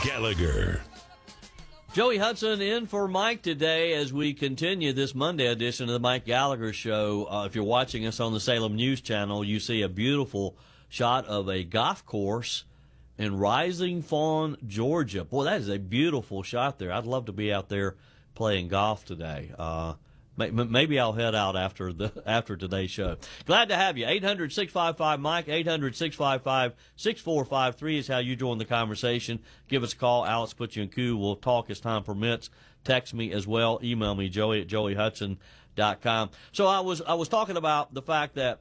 Gallagher. Joey Hudson in for Mike today as we continue this Monday edition of the Mike Gallagher Show. If you're watching us on the Salem News Channel, you see a beautiful shot of a golf course in Rising Fawn, Georgia. Boy, that is a beautiful shot there. I'd love to be out there playing golf today. Maybe I'll head out after today's show. Glad to have you. 800-655-MIKE, 800-655-6453 is how you join the conversation. Give us a call. Alex puts you in queue. We'll talk as time permits. Text me as well. Email me, joey@joeyhudson.com. So I was talking about the fact that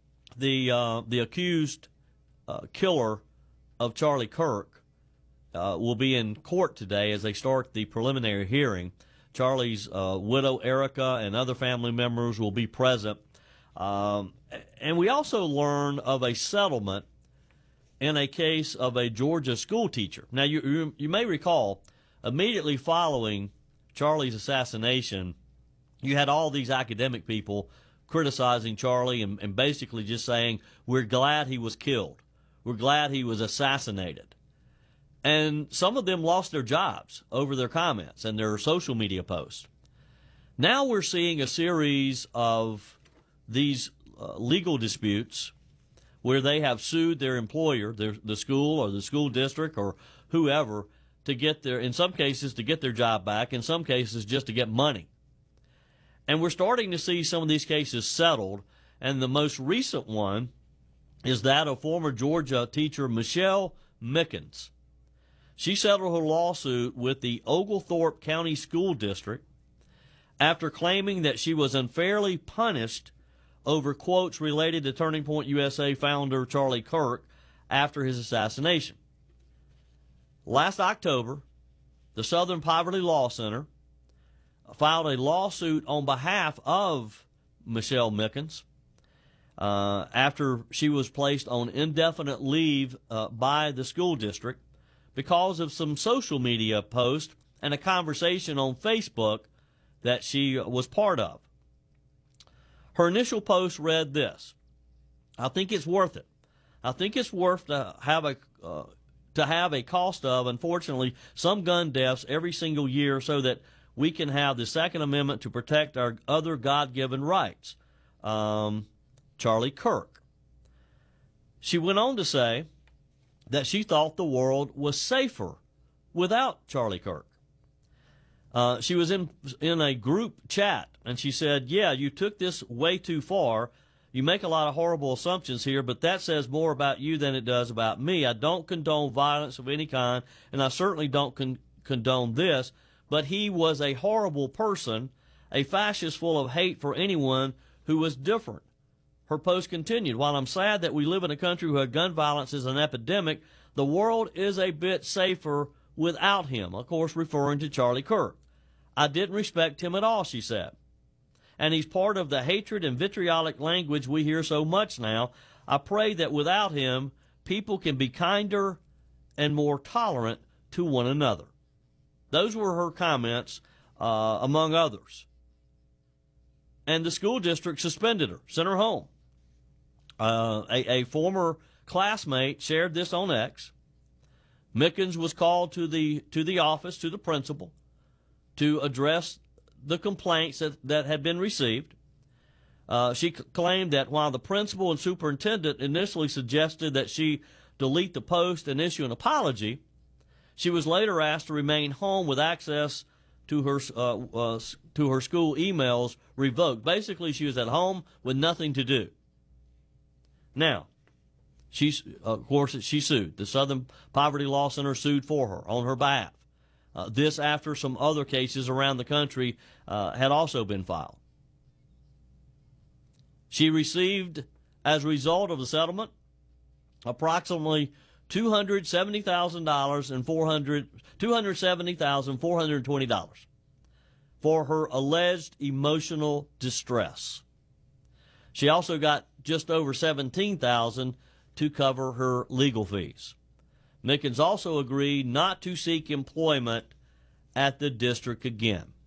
the accused killer of Charlie Kirk will be in court today as they start the preliminary hearing. Charlie's widow, Erica, and other family members will be present. And we also learn of a settlement in a case of a Georgia school teacher. Now, you may recall, immediately following Charlie's assassination, you had all these academic people criticizing Charlie and basically just saying, we're glad he was killed. We're glad he was assassinated. And some of them lost their jobs over their comments and their social media posts. Now we're seeing a series of these legal disputes where they have sued their employer, the school or the school district or whoever, to get in some cases, to get their job back, in some cases, just to get money. And we're starting to see some of these cases settled, and the most recent one is that of former Georgia teacher Michelle Mickens. She settled her lawsuit with the Oglethorpe County School District after claiming that she was unfairly punished over quotes related to Turning Point USA founder Charlie Kirk after his assassination. Last October, the Southern Poverty Law Center filed a lawsuit on behalf of Michelle Mickens after she was placed on indefinite leave by the school district because of some social media posts and a conversation on Facebook that she was part of. Her initial post read this: I think it's worth it. I think it's worth to have a cost of, unfortunately, some gun deaths every single year so that we can have the Second Amendment to protect our other God-given rights. Charlie Kirk. She went on to say that she thought the world was safer without Charlie Kirk. She was in a group chat, and she said, yeah, you took this way too far. You make a lot of horrible assumptions here, but that says more about you than it does about me. I don't condone violence of any kind, and I certainly don't condone this, but he was a horrible person, a fascist full of hate for anyone who was different. Her post continued, while I'm sad that we live in a country where gun violence is an epidemic, the world is a bit safer without him, of course referring to Charlie Kirk. I didn't respect him at all, she said. And he's part of the hatred and vitriolic language we hear so much now. I pray that without him, people can be kinder and more tolerant to one another. Those were her comments, among others. And the school district suspended her, sent her home. A former classmate shared this on X. Mickens was called to the office, to the principal, to address the complaints that had been received. She claimed that while the principal and superintendent initially suggested that she delete the post and issue an apology, she was later asked to remain home with access to her school emails revoked. Basically, she was at home with nothing to do. Now, she sued. The Southern Poverty Law Center sued for her on her behalf. This after some other cases around the country had also been filed. She received, as a result of the settlement, approximately $270,000 and $270,420 for her alleged emotional distress. She also got just over $17,000 to cover her legal fees. Mickens also agreed not to seek employment at the district again.